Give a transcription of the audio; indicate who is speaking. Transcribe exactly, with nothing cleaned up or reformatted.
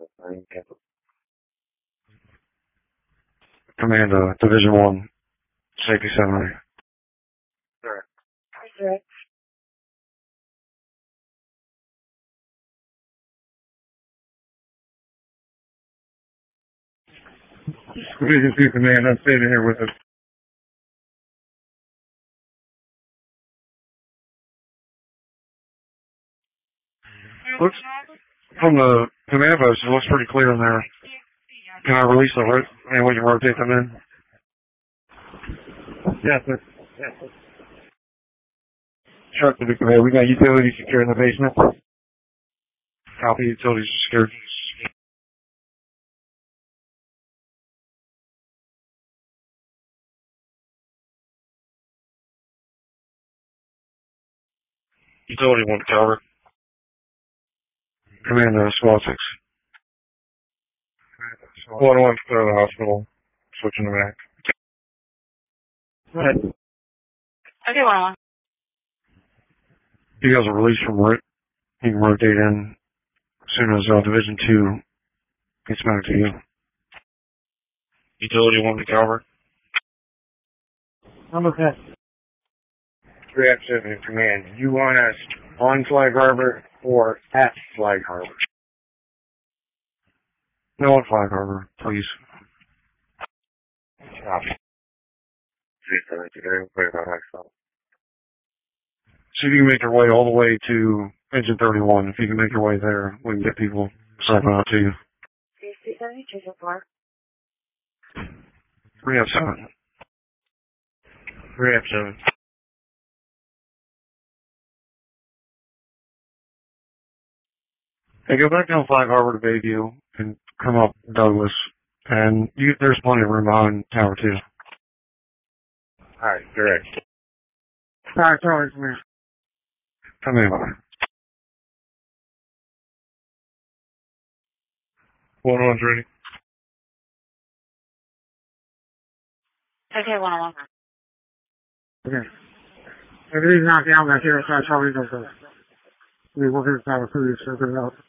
Speaker 1: Command, uh, Division one, Safety Center.
Speaker 2: Sure.
Speaker 3: Okay.
Speaker 1: Division two Command, I'm staying here with us. Looks, from the command post, it looks pretty clear in there. Can I release the rope? And we can rotate them in?
Speaker 2: Yes, sir. Yes, sir.
Speaker 1: Truck to the command. We got utilities secure in the basement. Copy, utilities secured. Utility one to cover. Command, uh, SWAT six. One one to clear the hospital. Switching the back.
Speaker 2: Go ahead.
Speaker 3: Okay, one one.
Speaker 1: You guys are released from route. You can rotate in as soon as uh, Division two gets back to you. Utility one to cover.
Speaker 2: I'm okay.
Speaker 1: Reaction in command. You want us on Flag Harbor or at Flag Harbor? No, on Flag Harbor, please.
Speaker 2: Copy.
Speaker 1: See if you can make your way all the way to Engine thirty-one. If you can make your way there, we can get people cycling out to you.
Speaker 3: Safety Center, two so far.
Speaker 1: three F seven.
Speaker 2: three F seven.
Speaker 1: Hey, go back down Flag Harbor to Bayview and come up Douglas. And you, there's plenty of room behind Tower two.
Speaker 2: Alright, direct.
Speaker 1: Alright, sorry, come here. Come in, bye. One one's ready.
Speaker 3: Okay, one one.
Speaker 2: Okay. If he's knocked down back here, so I probably go for it. We work at Tower two, so good enough.